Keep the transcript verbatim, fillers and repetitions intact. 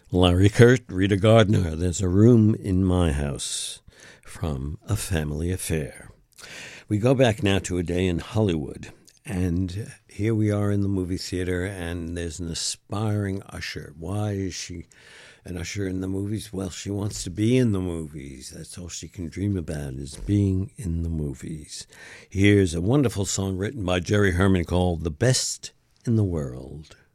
Larry Kurt, Rita Gardner, There's a Room in My House, from A Family Affair. We go back now to a day in Hollywood, and here we are in the movie theater, and there's an aspiring usher. Why is she an usher in the movies? Well, she wants to be in the movies. That's all she can dream about, is being in the movies. Here's a wonderful song written by Jerry Herman called The Best in the World.